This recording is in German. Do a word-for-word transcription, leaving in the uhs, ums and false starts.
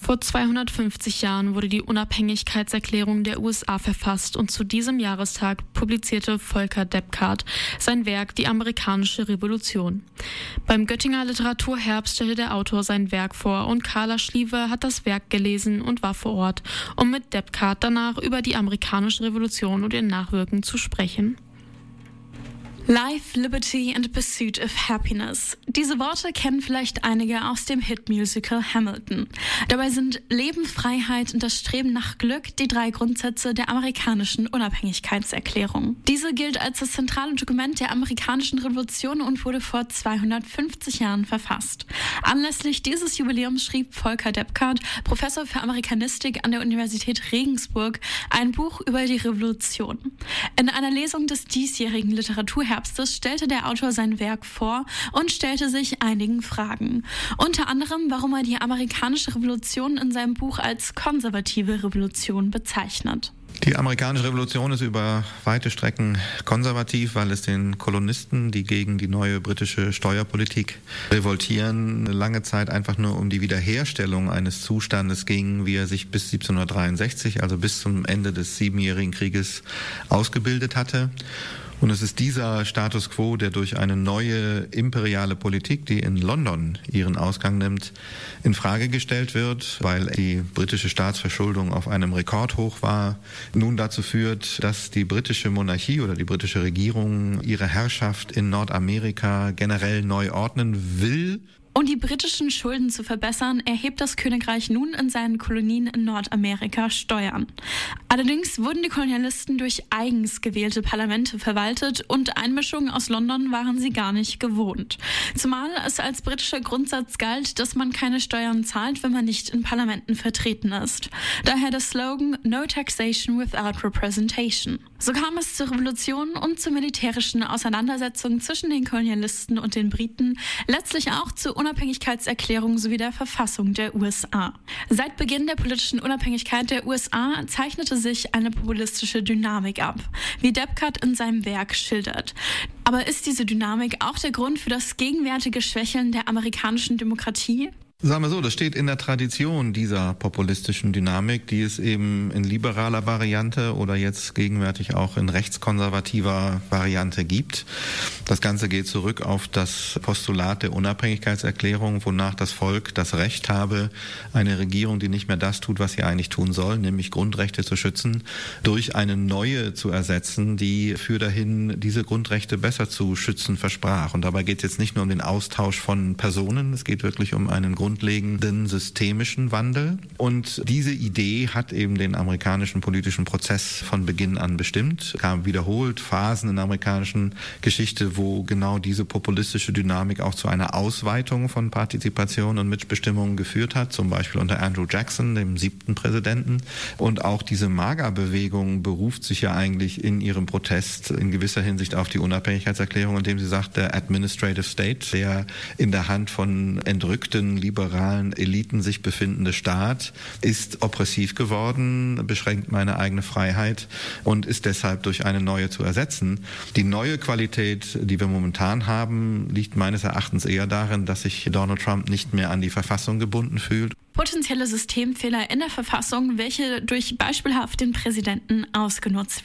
Vor zweihundertfünfzig Jahren wurde die Unabhängigkeitserklärung der U S A verfasst und zu diesem Jahrestag publizierte Volker Deppkart sein Werk Die amerikanische Revolution. Beim Göttinger Literaturherbst stellte der Autor sein Werk vor und Carla Schliever hat das Werk gelesen und war vor Ort, um mit Deppkart danach über die amerikanische Revolution und ihr Nachwirken zu sprechen. Life, Liberty and Pursuit of Happiness. Diese Worte kennen vielleicht einige aus dem Hit-Musical Hamilton. Dabei sind Leben, Freiheit und das Streben nach Glück die drei Grundsätze der amerikanischen Unabhängigkeitserklärung. Diese gilt als das zentrale Dokument der amerikanischen Revolution und wurde vor zweihundertfünfzig Jahren verfasst. Anlässlich dieses Jubiläums schrieb Volker Deppkart, Professor für Amerikanistik an der Universität Regensburg, ein Buch über die Revolution. In einer Lesung des diesjährigen Literaturherbstes stellte der Autor sein Werk vor und stellte sich einigen Fragen. Unter anderem, warum er die amerikanische Revolution in seinem Buch als konservative Revolution bezeichnet. Die amerikanische Revolution ist über weite Strecken konservativ, weil es den Kolonisten, die gegen die neue britische Steuerpolitik revoltieren, lange Zeit einfach nur um die Wiederherstellung eines Zustandes ging, wie er sich bis siebzehnhundertdreiundsechzig, also bis zum Ende des Siebenjährigen Krieges, ausgebildet hatte. Und es ist dieser Status quo, der durch eine neue imperiale Politik, die in London ihren Ausgang nimmt, in Frage gestellt wird, weil die britische Staatsverschuldung auf einem Rekordhoch war, nun dazu führt, dass die britische Monarchie oder die britische Regierung ihre Herrschaft in Nordamerika generell neu ordnen will. Um die britischen Schulden zu verbessern, erhebt das Königreich nun in seinen Kolonien in Nordamerika Steuern. Allerdings wurden die Kolonialisten durch eigens gewählte Parlamente verwaltet und Einmischungen aus London waren sie gar nicht gewohnt. Zumal es als britischer Grundsatz galt, dass man keine Steuern zahlt, wenn man nicht in Parlamenten vertreten ist. Daher der Slogan No Taxation Without Representation. So kam es zur Revolution und zur militärischen Auseinandersetzung zwischen den Kolonialisten und den Briten, letztlich auch zur Unabhängigkeitserklärung sowie der Verfassung der U S A. Seit Beginn der politischen Unabhängigkeit der U S A zeichnete sich eine populistische Dynamik ab, wie Deppkart in seinem Werk schildert. Aber ist diese Dynamik auch der Grund für das gegenwärtige Schwächeln der amerikanischen Demokratie? Sagen wir so, das steht in der Tradition dieser populistischen Dynamik, die es eben in liberaler Variante oder jetzt gegenwärtig auch in rechtskonservativer Variante gibt. Das Ganze geht zurück auf das Postulat der Unabhängigkeitserklärung, wonach das Volk das Recht habe, eine Regierung, die nicht mehr das tut, was sie eigentlich tun soll, nämlich Grundrechte zu schützen, durch eine neue zu ersetzen, die für dahin diese Grundrechte besser zu schützen versprach. Und dabei geht es jetzt nicht nur um den Austausch von Personen, es geht wirklich um einen grundlegenden systemischen Wandel. Und diese Idee hat eben den amerikanischen politischen Prozess von Beginn an bestimmt. Es gab wiederholt Phasen in der amerikanischen Geschichte, wo genau diese populistische Dynamik auch zu einer Ausweitung von Partizipation und Mitbestimmung geführt hat, zum Beispiel unter Andrew Jackson, dem siebten Präsidenten. Und auch diese MAGA-Bewegung beruft sich ja eigentlich in ihrem Protest in gewisser Hinsicht auf die Unabhängigkeitserklärung, indem sie sagt, der Administrative State, der in der Hand von entrückten liberalen Eliten sich befindende Staat, ist oppressiv geworden, beschränkt meine eigene Freiheit und ist deshalb durch eine neue zu ersetzen. Die neue Qualität, die wir momentan haben, liegt meines Erachtens eher darin, dass sich Donald Trump nicht mehr an die Verfassung gebunden fühlt. Potenzielle Systemfehler in der Verfassung, welche durch beispielhaft den Präsidenten ausgenutzt werden.